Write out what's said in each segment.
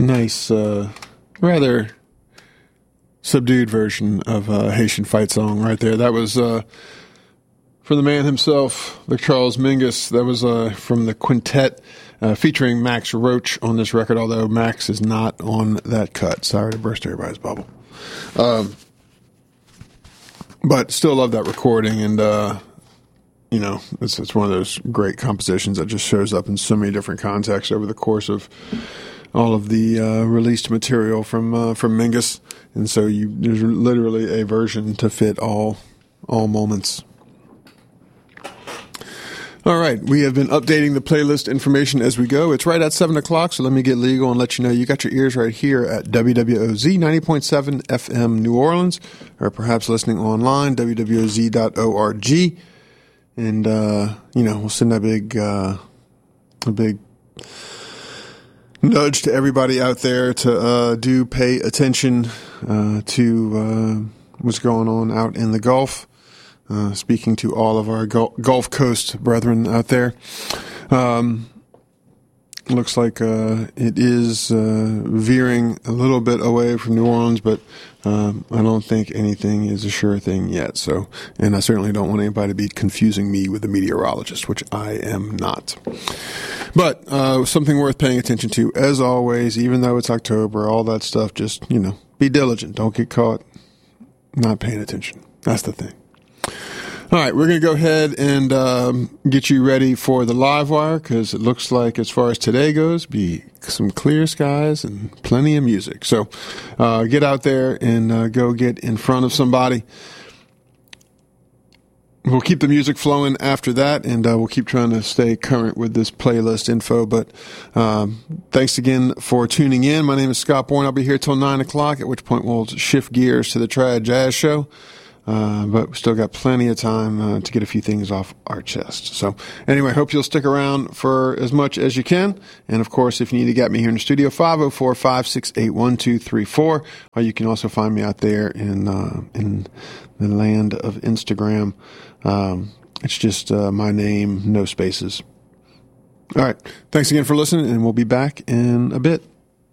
nice, rather subdued version of a Haitian fight song right there. That was from the man himself, the Charles Mingus. That was from the quintet featuring Max Roach on this record, although Max is not on that cut. Sorry to burst everybody's bubble. But still love that recording, and it's one of those great compositions that just shows up in so many different contexts over the course of all of the released material from Mingus, and so there's literally a version to fit all moments. All right, we have been updating the playlist information as we go. It's right at 7 o'clock, so let me get legal and let you know you got your ears right here at WWOZ 90.7 FM New Orleans, or perhaps listening online, wwoz.org. And, we'll send a big nudge to everybody out there to do pay attention to what's going on out in the Gulf. Speaking to all of our Gulf Coast brethren out there. Looks like it is veering a little bit away from New Orleans, but I don't think anything is a sure thing yet. So, and I certainly don't want anybody to be confusing me with a meteorologist, which I am not. But something worth paying attention to, as always, even though it's October, all that stuff, just, be diligent. Don't get caught not paying attention. That's the thing. All right, we're going to go ahead and get you ready for the live wire, because it looks like, as far as today goes, be some clear skies and plenty of music. So get out there and go get in front of somebody. We'll keep the music flowing after that, and we'll keep trying to stay current with this playlist info. But thanks again for tuning in. My name is Scott Bourne. I'll be here till 9 o'clock, at which point we'll shift gears to the Triad Jazz Show. But we still got plenty of time to get a few things off our chest. So anyway, hope you'll stick around for as much as you can. And of course, if you need to get me here in the studio, 504-568-1234. Or you can also find me out there in the land of Instagram. It's just my name, no spaces. All right. Thanks again for listening, and we'll be back in a bit.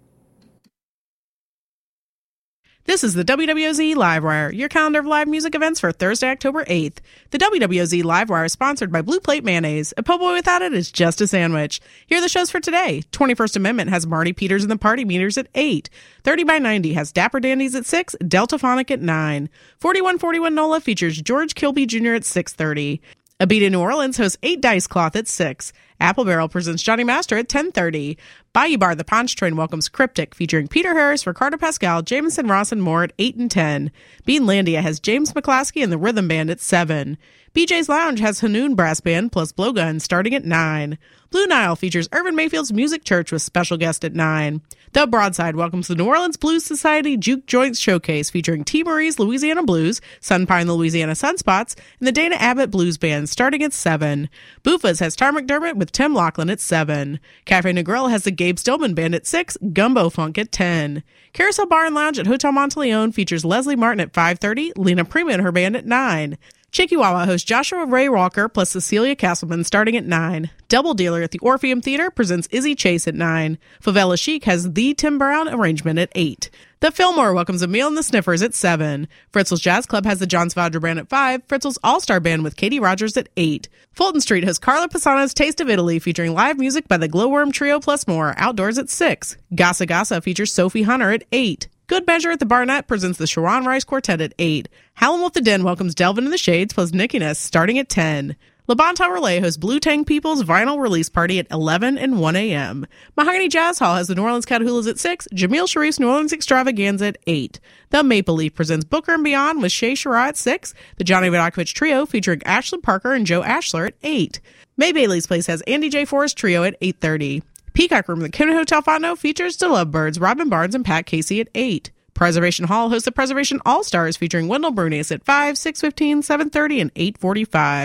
This is the WWOZ Livewire, your calendar of live music events for Thursday, October 8th. The WWOZ Livewire is sponsored by Blue Plate Mayonnaise. A po' boy without it is just a sandwich. Here are the shows for today. 21st Amendment has Marty Peters and the Party Meters at 8. 30 by 90 has Dapper Dandies at 6, Deltaphonic at 9. 4141 NOLA features George Kilby Jr. at 6:30. A Beat in New Orleans hosts 8 Dice Cloth at 6. Apple Barrel presents Johnny Master at 10:30. Bayou Bar The Paunch Train welcomes Cryptic, featuring Peter Harris, Ricardo Pascal, Jameson Ross, and more at 8 and 10. Beanlandia has James McClaskey and the Rhythm Band at 7. BJ's Lounge has Hanoun Brass Band plus Blowgun starting at 9. Blue Nile features Irvin Mayfield's Music Church with special guest at 9. The Broadside welcomes the New Orleans Blues Society Juke Joints Showcase, featuring T. Marie's Louisiana Blues, Sunpine the Louisiana Sunspots, and the Dana Abbott Blues Band starting at 7. Buffa's has Tar McDermott with Tim Laughlin at 7. Cafe Negril has the Gabe Stillman Band at 6, Gumbo Funk at 10. Carousel Bar and Lounge at Hotel Monteleone features Leslie Martin at 5:30, Lena Prima and her band at 9. Chikiwawa hosts Joshua Ray Walker plus Cecilia Castleman starting at 9. Double Dealer at the Orpheum Theater presents Izzy Chase at 9. Favela Chic has the Tim Brown arrangement at 8. The Fillmore welcomes Emile and the Sniffers at 7. Fritzl's Jazz Club has the John Svadra Band at 5. Fritzl's All-Star Band with Katie Rogers at 8. Fulton Street has Carla Pisano's Taste of Italy, featuring live music by the Glowworm Trio plus more, outdoors at 6. Gasa Gasa features Sophie Hunter at 8. Good Measure at the Barnett presents the Sharon Rice Quartet at 8. Howlin' Wolf the Den welcomes Delvin in the Shades plus Nickiness starting at 10. La Bonta Relay hosts Blue Tang People's vinyl release party at 11 and 1 a.m. Mahogany Jazz Hall has the New Orleans Catahoula's at 6, Jamil Sharif's New Orleans Extravaganza at 8. The Maple Leaf presents Booker and Beyond with Shay Shara at 6, the Johnny Vodakovich Trio featuring Ashley Parker and Joe Ashler at 8. May Bailey's Place has Andy J. Forrest Trio at 8:30. Peacock Room at the Kennedy Hotel Fondo features The Lovebirds, Robin Barnes, and Pat Casey at 8. Preservation Hall hosts the Preservation All-Stars featuring Wendell Brunius at 5, 6:15, 7:30, and 8:45.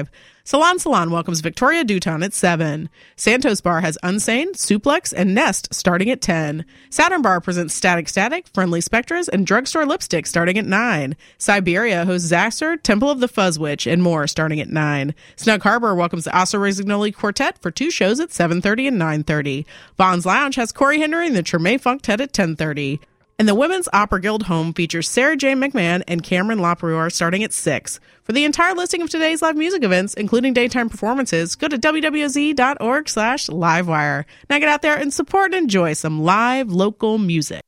Salon Salon welcomes Victoria Duton at 7. Santos Bar has Unsane, Suplex, and Nest starting at 10. Saturn Bar presents Static Static, Friendly Spectras, and Drugstore Lipstick starting at 9. Siberia hosts Zaxxer, Temple of the Fuzz Witch, and more starting at 9. Snug Harbor welcomes the Asa Rosignoli Quartet for 2 shows at 7:30 and 9:30. Vaughn's Lounge has Corey Henry and the Treme Funktet at 10:30. And the Women's Opera Guild Home features Sarah J. McMahon and Cameron LaPriore starting at 6. For the entire listing of today's live music events, including daytime performances, go to wwz.org/livewire. Now get out there and support and enjoy some live local music.